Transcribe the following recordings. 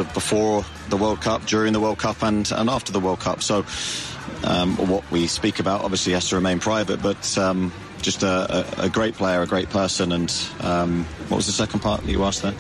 of before the World Cup, during the World Cup, and after the World Cup. So what we speak about obviously has to remain private, but just a great player, a great person. And what was the second part that you asked there?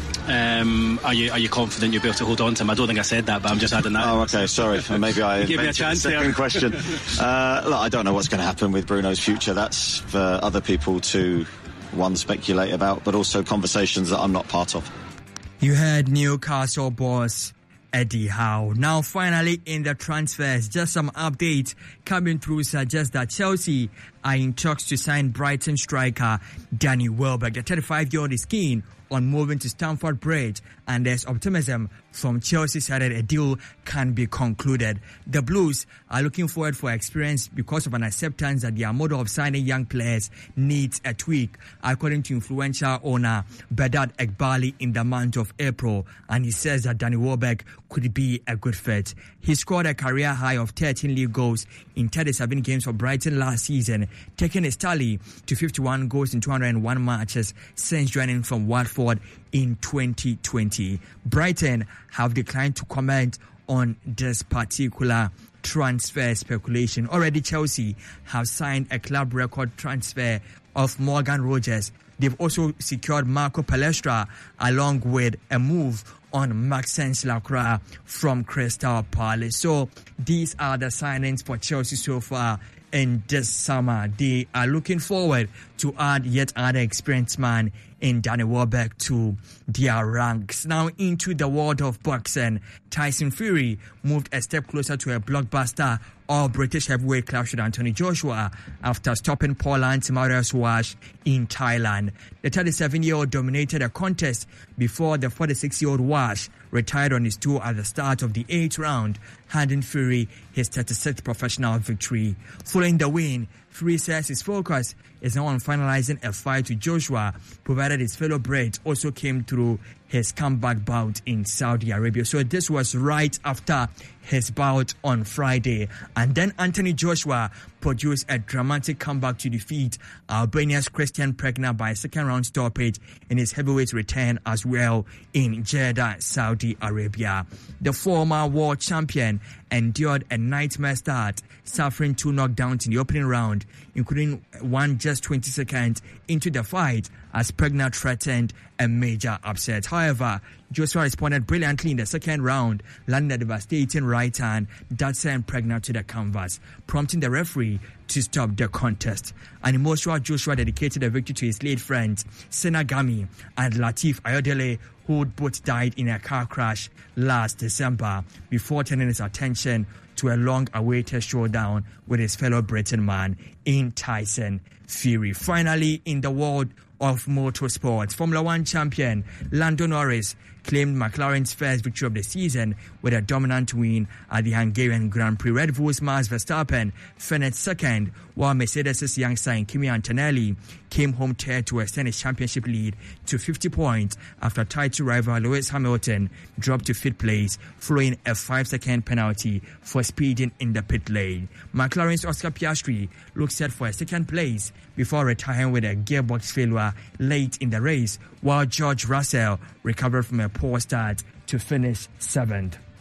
Are you confident you'll be able to hold on to him? I don't think I said that, but I'm just adding that. Oh, okay, sorry. Maybe I give me a chance. Second question. Look, I don't know what's going to happen with Bruno's future. That's for other people to speculate about, but also conversations that I'm not part of. You heard Newcastle boss Eddie Howe. Now, finally, in the transfers, just some updates coming through suggest that Chelsea are in talks to sign Brighton striker Danny Welbeck. The 35-year-old is keen on moving to Stamford Bridge, and there's optimism from Chelsea side that a deal can be concluded. The Blues are looking forward for experience because of an acceptance that their model of signing young players needs a tweak, according to influential owner Bedad Egbali in the month of April, and he says that Danny Welbeck could be a good fit. He scored a career high of 13 league goals in 37 games for Brighton last season, taking his tally to 51 goals in 201 matches since joining from Watford in 2020. Brighton have declined to comment on this particular transfer speculation. Already Chelsea have signed a club record transfer of Morgan Rogers. They've also secured Marco Palestra along with a move on Maxence Lacroix from Crystal Palace. So these are the signings for Chelsea so far in this summer. They are looking forward to add yet another experienced man in Danny Welbeck to their ranks. Now into the world of boxing, Tyson Fury moved a step closer to a blockbuster all-British heavyweight clash with Anthony Joshua after stopping Poland's Mariusz Wash in Thailand. The 37-year-old dominated a contest before the 46-year-old Wash retired on his tour at the start of the 8th round, handing Fury his 36th professional victory. Following the win, Fury says his focus is now on finalizing a fight with Joshua, provided his fellow Brit also came through his comeback bout in Saudi Arabia. So this was right after his bout on Friday. And then Anthony Joshua produced a dramatic comeback to defeat Albania's Christian Pregna by a second-round stoppage in his heavyweight return as well in Jeddah, Saudi Arabia. The former world champion endured a nightmare start, suffering 2 knockdowns in the opening round, including one just 20 seconds into the fight as Pregna threatened a major upset. However, Joshua responded brilliantly in the second round, landing a devastating right hand that sent Pregna to the canvas, prompting the referee to stop the contest. An emotional Joshua dedicated the victory to his late friends Sena Gami and Latif Ayodele, who both died in a car crash last December, before turning his attention to a long-awaited showdown with his fellow Briton man in Tyson Fury. Finally, in the world of motorsports, Formula 1 champion Lando Norris claimed McLaren's first victory of the season with a dominant win at the Hungarian Grand Prix. Red Bull's Max Verstappen finished second, while Mercedes' youngster Kimi Antonelli came home third to extend his championship lead to 50 points after title rival Lewis Hamilton dropped to 5th place following a 5-second penalty for speeding in the pit lane. McLaren's Oscar Piastri looks set for a second place before retiring with a gearbox failure late in the race, while George Russell recovered from a poor start to finish 7th.